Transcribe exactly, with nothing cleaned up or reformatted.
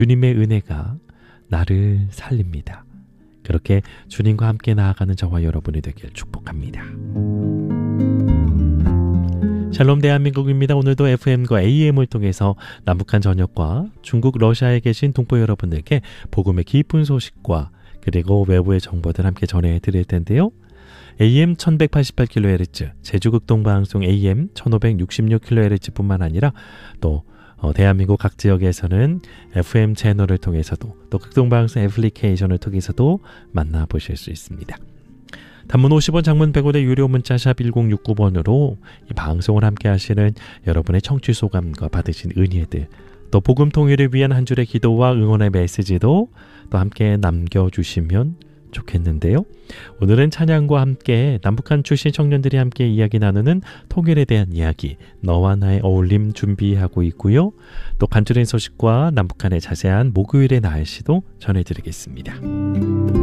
주님의 은혜가 나를 살립니다. 그렇게 주님과 함께 나아가는 저와 여러분이 되길 축복합니다. 샬롬 대한민국입니다. 오늘도 에프엠과 에이엠을 통해서 남북한 전역과 중국 러시아에 계신 동포 여러분들께 복음의 기쁜 소식과 그리고 외부의 정보들 함께 전해드릴 텐데요. 에이엠 천백팔십팔 킬로헤르츠, 제주극동방송 에이엠 천오백육십육 킬로헤르츠 뿐만 아니라 또 어, 대한민국 각 지역에서는 에프엠 채널을 통해서도 또 극동방송 애플리케이션을 통해서도 만나보실 수 있습니다. 단문 오십 원, 장문 백 원의 유료 문자 샵 일공육구 번으로 이 방송을 함께 하시는 여러분의 청취 소감과 받으신 은혜들, 또 복음 통일을 위한 한 줄의 기도와 응원의 메시지도 또 함께 남겨주시면 좋겠는데요. 오늘은 찬양과 함께 남북한 출신 청년들이 함께 이야기 나누는 통일에 대한 이야기, 너와 나의 어울림 준비하고 있고요. 또 간추린 소식과 남북한의 자세한 목요일의 날씨도 전해드리겠습니다.